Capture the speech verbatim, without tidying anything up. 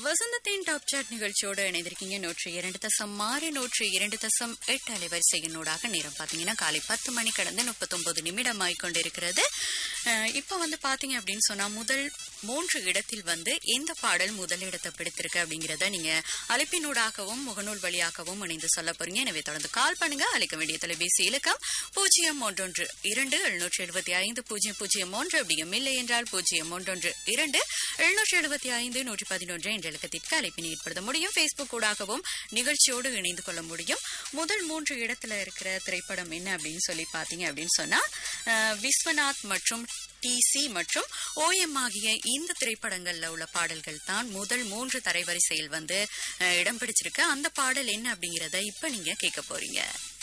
வசந்தத்தின் top chat நிகழ்ச்சியோடு இணைந்திருக்கீங்க. நூற்றி இரண்டு தசம் ஆறு நூற்றி இரண்டு தசம் எட்டு அலைவரிசையினூடாக நேரம் பாத்தீங்கன்னா காலை பத்து மணி கடந்து முப்பத்தி ஒன்பது நிமிடம் ஆய்கொண்டிருக்கிறது. இப்ப வந்து பாத்தீங்க அப்படின்னு சொன்னா முதல் மூன்று இடத்தில் வந்து எந்த பாடல் முதலிடத்தை பிடித்திருக்கு அப்படிங்கறத நீங்க அழைப்பினூடாகவும் முகநூல் வழியாகவும் இணைந்து சொல்ல போறீங்க. எனவே தொடர்ந்து கால் பண்ணுங்க. அழைக்க வேண்டிய தொலைபேசி இலக்கம் பூஜ்ஜியம் ஒன்றொன்று இரண்டு எழுநூற்றி எழுபத்தி ஐந்து பூஜ்ஜியம் பூஜ்ஜியம் ஒன்று அப்படியும் இல்லை என்றால் பூஜ்ஜியம் ஒன்றொன்று இரண்டு எழுநூற்றி எழுபத்தி ஐந்து நூற்றி பதினொன்று என்ற இலக்கத்திற்கு அழைப்பினை ஏற்படுத்த முடியும். பேஸ்புக் ஊடாகவும் நிகழ்ச்சியோடு இணைந்து கொள்ள முடியும். முதல் மூன்று இடத்துல இருக்கிற திரைப்படம் என்ன அப்படின்னு சொல்லி பாத்தீங்க அப்படின்னு சொன்னா விஸ்வநாத் மற்றும் டிசி மற்றும் ஓஎம் ஆகிய இந்த திரைப்படங்கள்ல உள்ள பாடல்கள் தான் முதல் மூன்று தரைவரிசையில் வந்து இடம் பிடிச்சிருக்கு. அந்த பாடல் என்ன அப்படிங்கறத இப்ப நீங்க கேட்க போறீங்க.